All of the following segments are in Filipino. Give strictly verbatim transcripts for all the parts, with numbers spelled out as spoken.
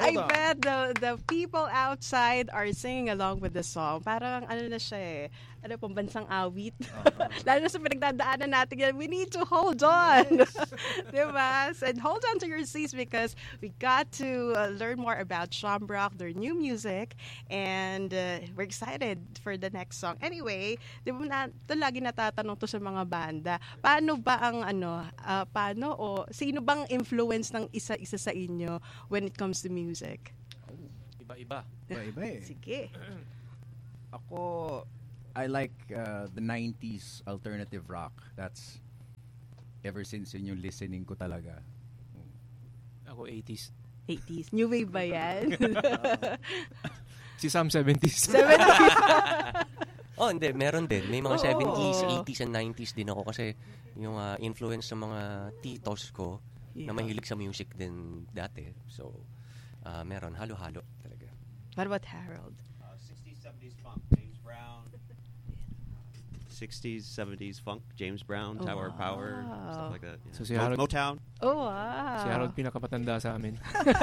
I bet the the people outside are singing along with the song. Parang ano na siya eh. Ano pong bansang awit. Uh-huh. Lalo na sa pinagdadaanan natin yan, we need to hold on. Yes. Diba? And hold on to your seats because we got to uh, learn more about Shamrock, their new music, and uh, we're excited for the next song. Anyway, di ba na, ito lagi natatanong to sa mga banda, paano ba ang ano, uh, paano o sino bang influence ng isa-isa sa inyo when it comes to music? Oh, iba-iba. Iba-iba eh. Sige. Ako, I like uh, the nineties alternative rock. That's ever since yun yung listening ko talaga. Ako eighties. eighties. New wave ba yan? Si Sam seventies. seventies. Oh, hindi. Meron din. May mga oh, seventies, eighties, and nineties din ako kasi yung uh, influence ng mga titos ko yeah. na mahilig sa music din dati. So, uh, meron. Halo-halo talaga. What about Harold? Uh, sixties, seventies funk. James Brown. sixties, seventies funk. James Brown, oh, Tower wow. Power, stuff like that. Yeah. So si Harold, Motown. Oh, wow. Si Harold pinakapatanda sa amin.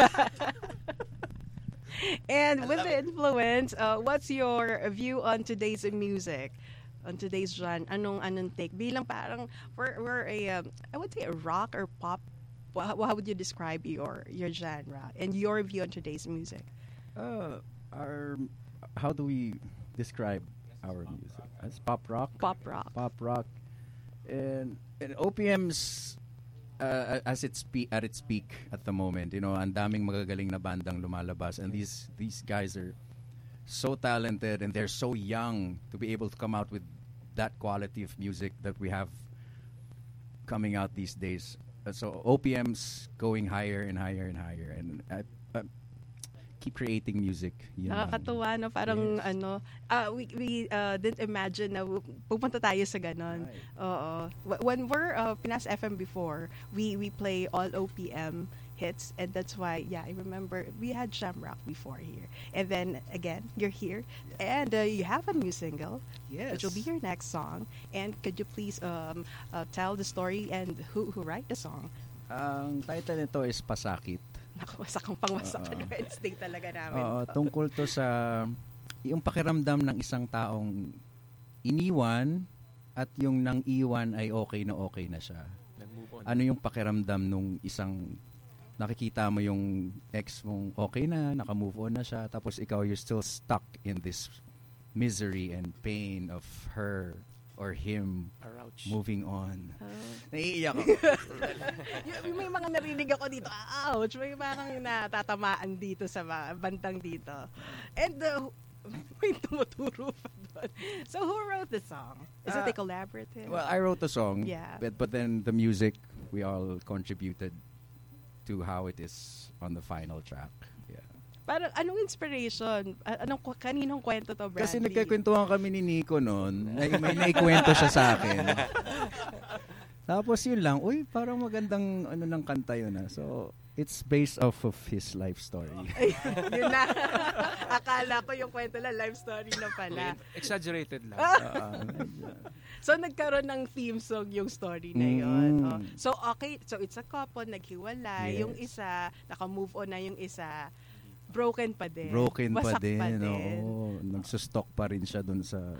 And with the influence, uh, what's your view on today's music? On today's genre? Anong, anong take? Bilang parang, we're, we're a, um, I would say a rock or pop. How, how would you describe your, your genre and your view on today's music? Uh, our, how do we describe our music? As pop rock? Pop rock. Pop rock. And, and O P M's uh, as its pe- at its peak at the moment, you know, ang daming magagaling na bandang lumalabas, and these these guys are so talented and they're so young to be able to come out with that quality of music that we have coming out these days. Uh, so O P M's going higher and higher and higher, and I, I keep creating music. Yun Nakakatuwa, no? Parang, yes. ano, uh, we, we uh, didn't imagine na pupunta tayo sa ganon. Right. Oo. When we're uh, Pinas F M before, we, we play all O P M hits, and that's why, yeah, I remember we had Shamrock before here. And then, again, you're here, yeah. and uh, you have a new single, yes. which will be your next song. And could you please um, uh, tell the story and who, who write the song? Ang title nito is Pasakit. Naku, masakang pangwasak uh, na instinct talaga namin. Uh, tungkol to sa yung pakiramdam ng isang taong iniwan at yung nang iwan ay okay na okay na siya. Ano yung pakiramdam nung isang nakikita mo yung ex mong okay na, naka-move on na siya, tapos ikaw you're still stuck in this misery and pain of her or him Ouch. Moving on. Oh. Naiiyak ako. May mga narinig ako dito. Ouch! May parang natatamaan dito sa bantang dito. And uh, may tumuturo pa doon. So who wrote the song? Is uh, it a collaborative? Well, I wrote the song. Yeah. But, but then the music, we all contributed to how it is on the final track. Yeah. Parang anong inspiration? Anong kaninong kwento to, Bradley? Kasi nagkakwentuhan kami ni Nico noon. May, may naikwento siya sa akin. Tapos yun lang, uy, parang magandang ano ng kanta yun. Ah. So, it's based off of his life story. Ay, yun na. Akala ko yung kwento lang, life story na pala. Exaggerated lang. uh, So, nagkaroon ng theme song yung story na yun. Mm. Oh. So, okay. So, it's a couple, naghiwalay. Yes. Yung isa, naka-move on na yung isa. Broken pa din. Broken Wasak pa din. Pa din. Oo. Nagsustock pa rin siya dun sa...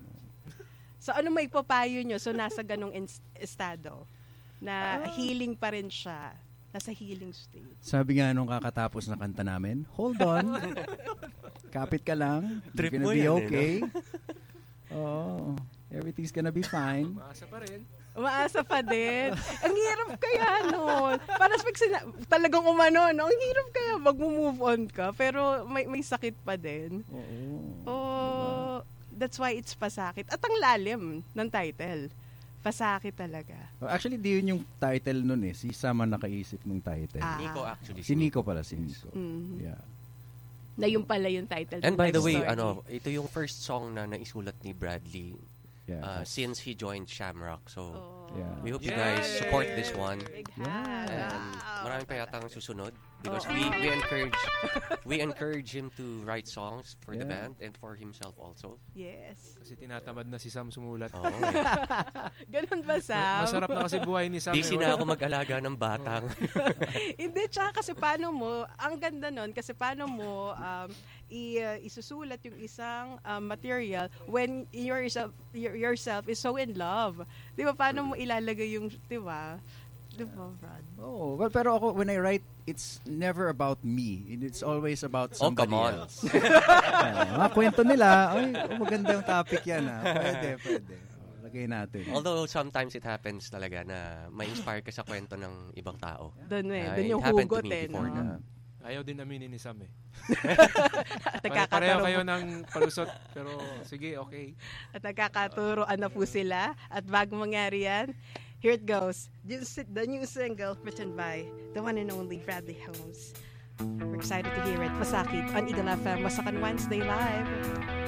So, ano may papayo nyo? So, nasa ganong in- estado? Na ah. healing pa rin siya. Nasa healing state. Sabi nga nung kakatapos na kanta namin, hold on. Kapit ka lang. Trip You're gonna be okay. Eh, no? Oh, everything's gonna be fine. Umaasa pa rin. Umaasa pa din. Ang hirap kaya nun. Para sa sina- talagang umano, no? Ang hirap kaya mag-move on ka, pero may may sakit pa din. Oo. Oh, diba? That's why it's Pasakit. At ang lalim ng title. Pasakit talaga. Oh, actually, di yun yung title nun eh. Si Sama nakaisip ng title. Ah. Nico actually. Si Nico pala, si Nico. Mm-hmm. Yeah. Na yung pala yung title. And by the way, story. ano, ito yung first song na naisulat ni Bradley. Yeah. Uh, since he joined Shamrock. So, oh. yeah. we hope Yay! you guys support this one. Big hat. And wow. marami pa yatang susunod because we we encourage we encourage him to write songs for the Yeah. band and for himself also. Yes. Kasi tinatamad na si Sam sumulat. Oo. eh. Ganun ba, Sam? Masarap na kasi buhay ni Sam. Busy eh. na ako mag-alaga ng batang. Hindi, tsaka kasi paano mo, ang ganda nun, kasi paano mo um, i, uh, isusulat yung isang um, material when yourself, your, yourself is so in love. Di ba, paano mo ilalagay yung, di ba? Di ba, Brad? Oh, well, pero ako, when I write, it's never about me. It's always about Oh, somebody come on. else. Ah, mga kwento nila, ay, oh, maganda yung topic yan. Ah. Pwede, pwede. Oh, lagay natin. Although sometimes it happens talaga na ma-inspire ka sa kwento ng ibang tao. Doon eh, Ah, doon it yung happened to hugot me eh. before No? na Ayaw din aminin ni Sam eh. At Pare- Pareho nagkakaturo, kayo ng palusot. Pero sige, okay. at nagkakaturoan na po sila. At bago mangyari yan, here it goes. This is the new single written by the one and only Bradley Holmes. We're excited to hear it. Masakit on Eagle F M. Masakan Wednesday Live.